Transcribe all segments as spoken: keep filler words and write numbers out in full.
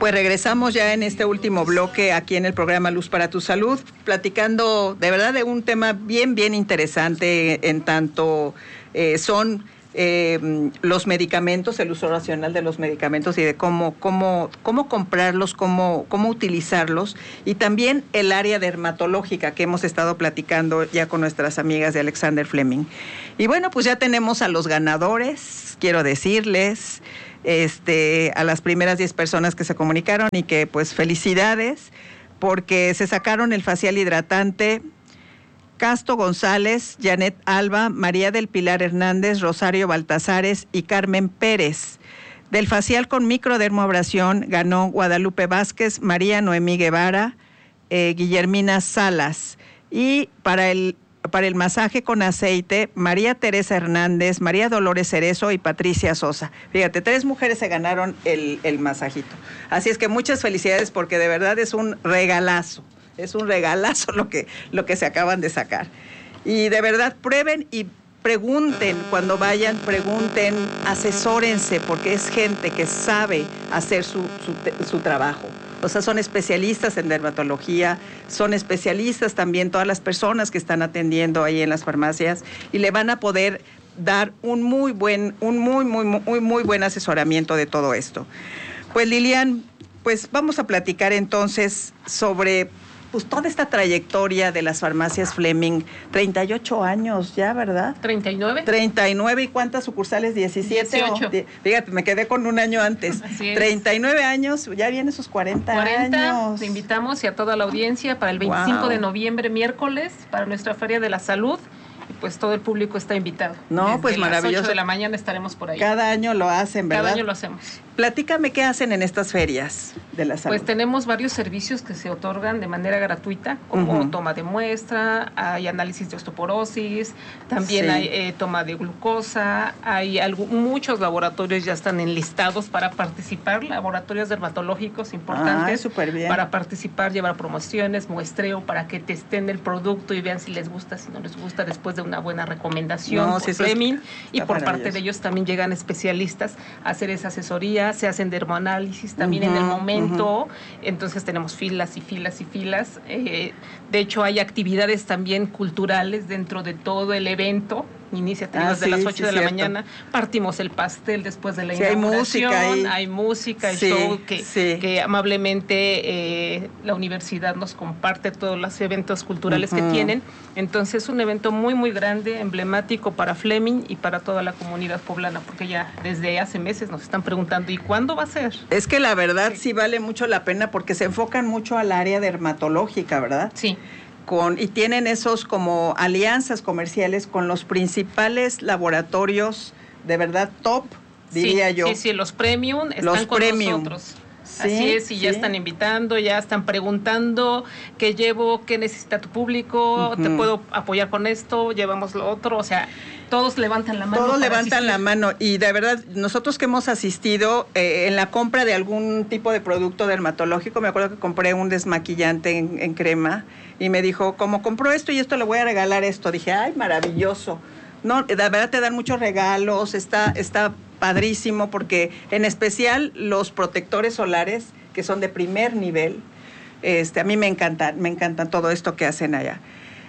Pues regresamos ya en este último bloque aquí en el programa Luz para tu Salud, platicando de verdad de un tema bien, bien interesante en tanto eh, son eh, los medicamentos, el uso racional de los medicamentos y de cómo, cómo, cómo comprarlos, cómo, cómo utilizarlos, y también el área dermatológica que hemos estado platicando ya con nuestras amigas de Alexander Fleming. Y bueno, pues ya tenemos a los ganadores, quiero decirles... Este, a las primeras diez personas que se comunicaron y que pues felicidades porque se sacaron el facial hidratante Casto González, Janet Alba, María del Pilar Hernández, Rosario Baltazares y Carmen Pérez. Del facial con microdermoabrasión ganó Guadalupe Vázquez, María Noemí Guevara, eh, Guillermina Salas, y para el Para el masaje con aceite, María Teresa Hernández, María Dolores Cerezo y Patricia Sosa. Fíjate, tres mujeres se ganaron el, el masajito. Así es que muchas felicidades porque de verdad es un regalazo. Es un regalazo lo que, lo que se acaban de sacar. Y de verdad prueben y pregunten, cuando vayan, pregunten, asesórense, porque es gente que sabe hacer su, su, su trabajo. O sea, son especialistas en dermatología, son especialistas también todas las personas que están atendiendo ahí en las farmacias y le van a poder dar un muy buen, un muy, muy, muy, muy buen asesoramiento de todo esto. Pues Lilian, pues vamos a platicar entonces sobre pues toda esta trayectoria de las farmacias Fleming, treinta y ocho años ya, ¿verdad? treinta y nueve. treinta y nueve, ¿y cuántas sucursales? diecisiete. dieciocho. O, fíjate, me quedé con un año antes. Así es. treinta y nueve años, ya vienen sus cuarenta, cuarenta años. Te invitamos y a toda la audiencia para el veinticinco Wow. de noviembre, miércoles, para nuestra Feria de la Salud. Y pues todo el público está invitado. No, Desde pues maravilloso. las ocho de la mañana estaremos por ahí. Cada año lo hacen, ¿verdad? Cada año lo hacemos. Platícame qué hacen en estas ferias de la salud. Pues tenemos varios servicios que se otorgan de manera gratuita, como Uh-huh. toma de muestra, hay análisis de osteoporosis, también Sí. hay eh, toma de glucosa, hay algo, muchos laboratorios ya están enlistados para participar, laboratorios dermatológicos importantes, Ah, súper bien. para participar, llevar promociones, muestreo, para que testen el producto y vean si les gusta, si no les gusta, después de una buena recomendación No, por sí, eso es- Fleming, y está por parte maravilloso. de ellos también llegan especialistas a hacer esa asesoría, se hacen dermoanálisis también Uh-huh, en el momento, uh-huh. entonces tenemos filas y filas y filas. Eh, de hecho, hay actividades también culturales dentro de todo el evento. Inicia Ah, desde sí, las ocho sí, de la cierto. mañana, partimos el pastel después de la Sí, hay inauguración, música ahí. hay música, hay Sí, show que, sí. que amablemente eh, la universidad nos comparte todos los eventos culturales Uh-huh. que tienen. Entonces es un evento muy muy grande, emblemático para Fleming y para toda la comunidad poblana, porque ya desde hace meses nos están preguntando ¿y cuándo va a ser? Es que la verdad sí. sí vale mucho la pena porque se enfocan mucho al área dermatológica, ¿verdad? Sí. Con, y tienen esos como alianzas comerciales con los principales laboratorios de verdad top, diría sí, yo. Sí, sí, los premium están los con premium. nosotros. Sí, Así es, y sí. ya están invitando, ya están preguntando qué llevo, qué necesita tu público, Uh-huh. te puedo apoyar con esto, llevamos lo otro, o sea, todos levantan la mano. Todos para levantan asistir. la mano y de verdad, nosotros que hemos asistido eh, en la compra de algún tipo de producto dermatológico, me acuerdo que compré un desmaquillante en, en crema y me dijo, como compró esto y esto le voy a regalar esto, dije, ay, maravilloso. No, de verdad te dan muchos regalos, está, está padrísimo porque en especial los protectores solares que son de primer nivel, este, a mí me encantan, me encantan todo esto que hacen allá.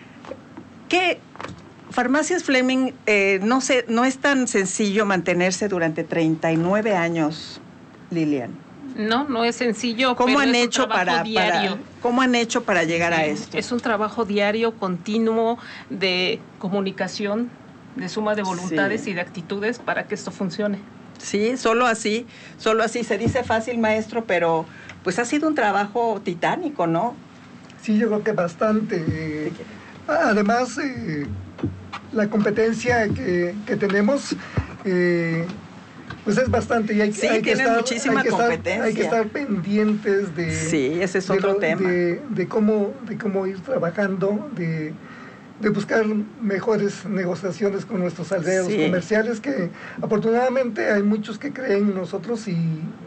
¿Qué? Farmacias Fleming, eh, no sé, no es tan sencillo mantenerse durante treinta y nueve años, Lilian. No, no es sencillo. ¿Cómo pero han es hecho un trabajo para, diario. para cómo han hecho para llegar Sí, a esto? Es un trabajo diario, continuo, de comunicación, de suma de voluntades Sí. y de actitudes para que esto funcione. Sí, solo así, solo así. Se dice fácil, maestro, pero pues ha sido un trabajo titánico, ¿no? Sí, yo creo que bastante. Eh, además, eh, la competencia que, que tenemos, eh, pues es bastante. Y hay, Sí, hay que tienen estar, muchísima hay que estar, competencia. hay que estar pendientes de, Sí, ese es de, otro lo- tema. de, de cómo, de cómo ir trabajando, de, de buscar mejores negociaciones con nuestros aliados Sí. comerciales, que afortunadamente hay muchos que creen en nosotros y,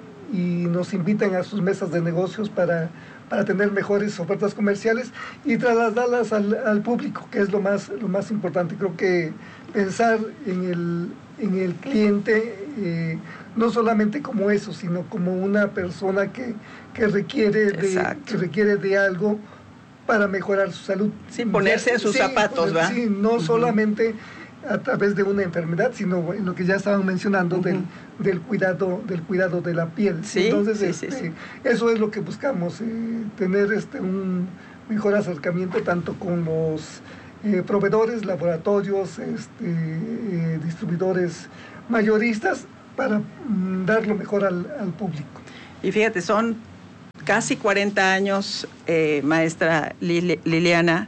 y nos invitan a sus mesas de negocios para, para tener mejores ofertas comerciales y trasladarlas al, al público, que es lo más, lo más importante. Creo que pensar en el, en el cliente, eh, no solamente como eso, sino como una persona que, que, requiere de, que requiere de algo para mejorar su salud. Sí, ponerse en sus sí, zapatos, ¿va? Sí, no uh-huh. solamente a través de una enfermedad, sino en lo que ya estaban mencionando uh-huh. del, del cuidado del cuidado de la piel. Sí, Entonces, sí, este, sí, sí. eso es lo que buscamos, eh, tener este un mejor acercamiento tanto con los eh, proveedores, laboratorios, este, eh, distribuidores mayoristas, para mm, dar lo mejor al, al público. Y fíjate, son casi cuarenta años, eh, maestra Lili, Liliana,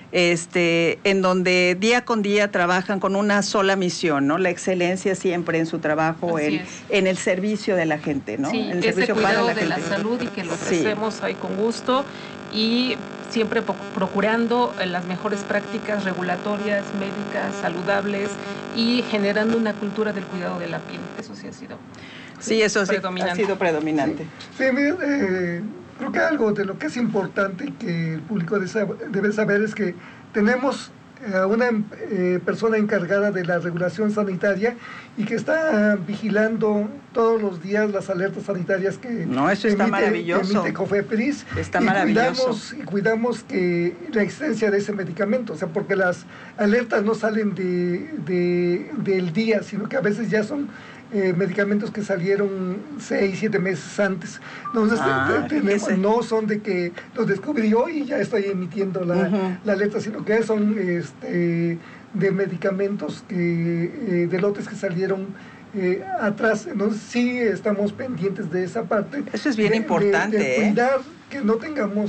este, en donde día con día trabajan con una sola misión, ¿no? La excelencia siempre en su trabajo, en, en el servicio de la gente, ¿no? Sí, en el ese servicio cuidado para la de gente. la salud y que lo ofrecemos sí. ahí con gusto, y siempre procurando las mejores prácticas regulatorias, médicas, saludables, y generando una cultura del cuidado de la piel. Eso sí ha sido Sí, eso sí ha sido predominante. Sí, sí mire, eh, creo que algo de lo que es importante y que el público debe saber es que tenemos a una eh, persona encargada de la regulación sanitaria y que está vigilando todos los días las alertas sanitarias que no, eso está emite, maravilloso. Que emite COFEPRIS. Está y maravilloso. Cuidamos, y cuidamos que la existencia de ese medicamento, o sea, porque las alertas no salen de, de, del día, sino que a veces ya son Eh, medicamentos que salieron seis, siete meses antes. Entonces, ah, tenemos, no son de que los descubrí hoy y ya estoy emitiendo la, uh-huh. la alerta, sino que son este, de medicamentos que, eh, de lotes que salieron eh, atrás. Entonces, sí estamos pendientes de esa parte. Eso es bien de, importante. De, de ¿eh? cuidar que no tengamos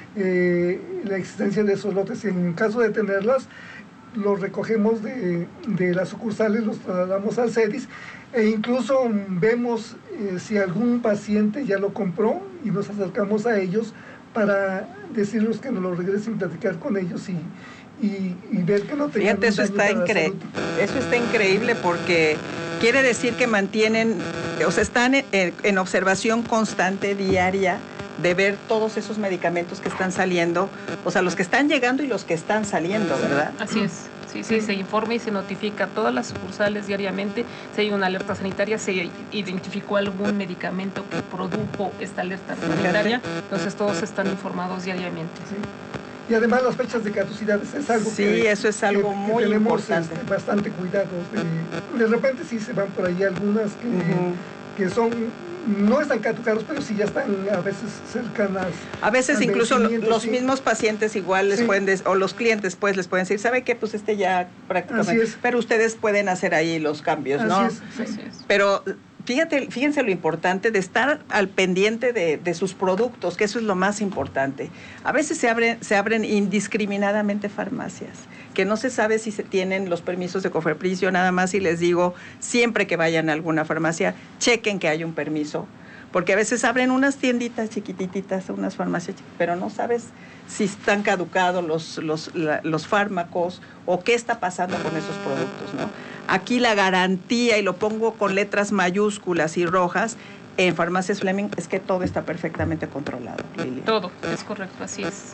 eh, la existencia de esos lotes. En caso de tenerlas, los recogemos de, de las sucursales, los trasladamos al CEDIS, e incluso vemos eh, si algún paciente ya lo compró y nos acercamos a ellos para decirles que nos lo regresen y platicar con ellos y, y, y ver que no tengan Fíjate, eso está increíble. Eso está increíble porque quiere decir que mantienen, o sea, están en, en observación constante, diaria, de ver todos esos medicamentos que están saliendo, o sea, los que están llegando y los que están saliendo, ¿verdad? Así es. Sí, sí, se informa y se notifica a todas las sucursales diariamente. Si hay una alerta sanitaria, se identificó algún medicamento que produjo esta alerta sanitaria, entonces todos están informados diariamente. Sí. Y además las fechas de caducidades es algo sí, que, eso es algo que, muy que tenemos importante. Este, bastante cuidados. De, de repente sí se van por ahí algunas que, uh-huh. que son... no están caducados, pero sí ya están a veces cercanas. A veces incluso los sí. mismos pacientes igual les sí. pueden, des, o los clientes pues les pueden decir, ¿sabe qué? Pues este ya prácticamente, es. pero ustedes pueden hacer ahí los cambios, Así ¿no? Es, sí. Así es. Pero fíjate, fíjense lo importante de estar al pendiente de, de sus productos, que eso es lo más importante. A veces se abren, se abren indiscriminadamente farmacias, que no se sabe si se tienen los permisos de COFEPRIS. Yo nada más y les digo, siempre que vayan a alguna farmacia, chequen que hay un permiso, porque a veces abren unas tienditas chiquititas, unas farmacias, pero no sabes si están caducados los, los, la, los fármacos o qué está pasando con esos productos, ¿no? Aquí la garantía, y lo pongo con letras mayúsculas y rojas, en Farmacias Fleming, es que todo está perfectamente controlado, Lili. Todo, es correcto, así es.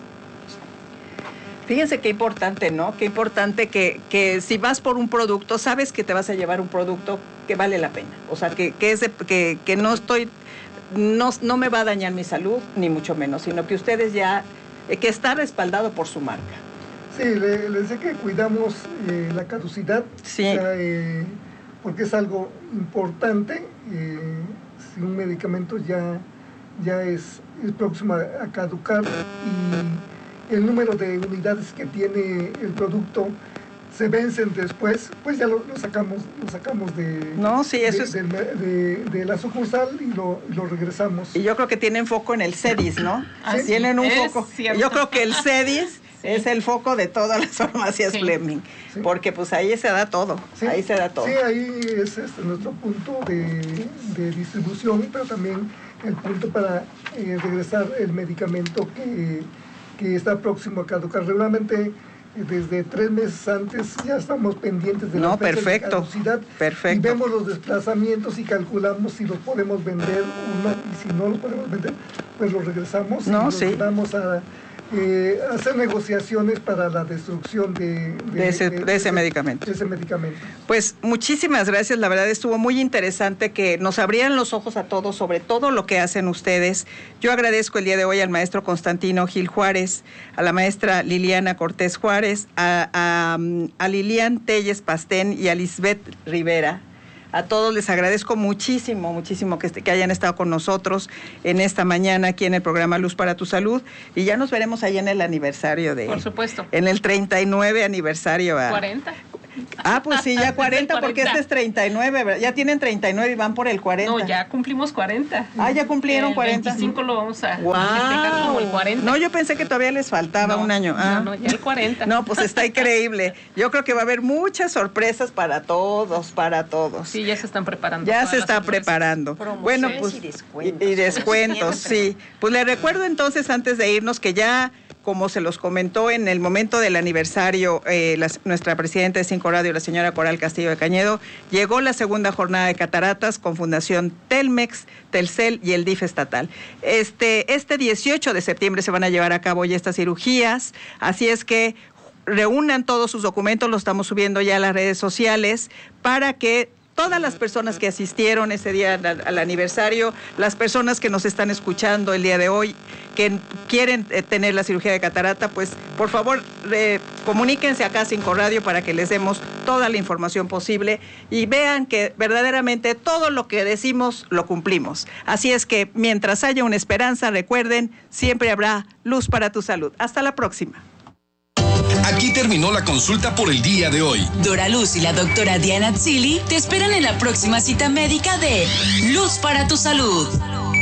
Fíjense qué importante, ¿no? Qué importante que, que si vas por un producto, sabes que te vas a llevar un producto que vale la pena. O sea, que, que, es de, que, que no estoy, no, no me va a dañar mi salud, ni mucho menos, sino que ustedes ya, eh, que está respaldado por su marca. Sí, le, les sé que cuidamos eh, la caducidad, sí. o sea, eh, porque es algo importante. Eh, si un medicamento ya, ya es, es próximo a, a caducar y el número de unidades que tiene el producto se vencen después, pues ya lo, lo sacamos lo sacamos de, no, sí, eso de, es... de, de, de la sucursal y lo, lo regresamos. Y yo creo que tienen foco en el CEDIS, ¿no? Así tienen un es foco. Cierto. Yo creo que el CEDIS sí. es el foco de todas las farmacias sí. Fleming, sí. porque pues ahí se da todo, sí. ahí se da todo. Sí, ahí es este, nuestro punto de, de distribución, pero también el punto para eh, regresar el medicamento que, que está próximo a caducar. Regularmente desde tres meses antes ya estamos pendientes de no, la fecha perfecto, de caducidad perfecto. Y vemos los desplazamientos y calculamos si los podemos vender o no, y si no los podemos vender, pues los regresamos no, y los sí. damos a, eh, hacer negociaciones para la destrucción de, de, de, ese, de, de ese medicamento. De ese medicamento. Pues muchísimas gracias, la verdad estuvo muy interesante que nos abrieran los ojos a todos sobre todo lo que hacen ustedes. Yo agradezco el día de hoy al maestro Constantino Gil Juárez, a la maestra Liliana Cortés Juárez, a, a, a Lilian Telles Pastén y a Lisbeth Rivera. A todos les agradezco muchísimo, muchísimo que, que hayan estado con nosotros en esta mañana aquí en el programa Luz para tu Salud. Y ya nos veremos ahí en el aniversario de... Por supuesto. En el treinta y nueve aniversario. A, cuarenta. Ah, pues sí, ya cuarenta, porque este es treinta y nueve, ¿verdad? Ya tienen treinta y nueve y van por el cuarenta. No, ya cumplimos cuarenta. Ah, ya cumplieron el cuarenta. veinticinco lo vamos a wow. festejar como el cuarenta. No, yo pensé que todavía les faltaba no, un año. Ah. No, no, ya el cuarenta. No, pues está increíble. Yo creo que va a haber muchas sorpresas para todos, para todos. Sí, ya se están preparando. Ya se está preparando. Bueno, pues. Y descuentos. Y, y descuentos, sí. Pues le recuerdo entonces, antes de irnos, que ya, como se los comentó en el momento del aniversario, eh, la, nuestra presidenta de Cinco Radio, la señora Coral Castillo de Cañedo, llegó la segunda jornada de cataratas con Fundación Telmex, Telcel y el D I F estatal. Este, este dieciocho de septiembre se van a llevar a cabo ya estas cirugías, así es que reúnan todos sus documentos, los estamos subiendo ya a las redes sociales para que todas las personas que asistieron ese día al, al aniversario, las personas que nos están escuchando el día de hoy, que quieren eh, tener la cirugía de catarata, pues por favor eh, comuníquense acá a Cinco Radio para que les demos toda la información posible y vean que verdaderamente todo lo que decimos lo cumplimos. Así es que mientras haya una esperanza, recuerden, siempre habrá luz para tu salud. Hasta la próxima. Aquí terminó la consulta por el día de hoy. Dora Luz y la doctora Diana Tzili te esperan en la próxima cita médica de Luz para tu Salud.